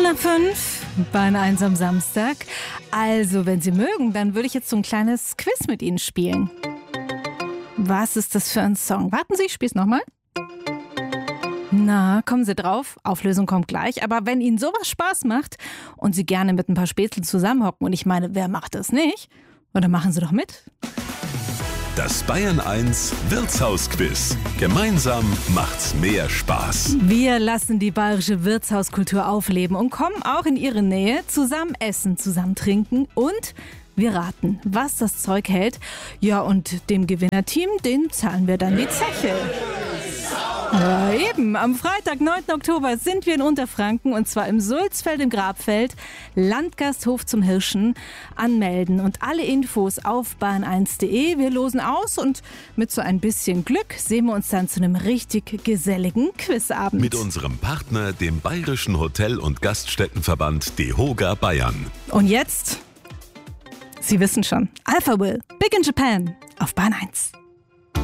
5 Bahn 1 am Samstag. Also, wenn Sie mögen, dann würde ich jetzt so ein kleines Quiz mit Ihnen spielen. Was ist das für ein Song? Warten Sie, ich spiel's nochmal. Na, kommen Sie drauf? Auflösung kommt gleich. Aber wenn Ihnen sowas Spaß macht und Sie gerne mit ein paar Spätzlen zusammenhocken, und ich meine, wer macht das nicht? Oder machen Sie doch mit. Das Bayern 1 Wirtshausquiz. Gemeinsam macht's mehr Spaß. Wir lassen die bayerische Wirtshauskultur aufleben und kommen auch in Ihre Nähe. Zusammen essen, zusammen trinken und wir raten, was das Zeug hält. Ja, und dem Gewinnerteam, den zahlen wir dann die Zeche. Ja, eben, am Freitag, 9. Oktober sind wir in Unterfranken und zwar im Sulzfeld im Grabfeld, Landgasthof zum Hirschen. Anmelden und alle Infos auf bahn1.de. Wir losen aus und mit so ein bisschen Glück sehen wir uns dann zu einem richtig geselligen Quizabend. Mit unserem Partner, dem Bayerischen Hotel- und Gaststättenverband DEHOGA Bayern. Und jetzt, Sie wissen schon, Alpha Will, Big in Japan auf Bahn 1.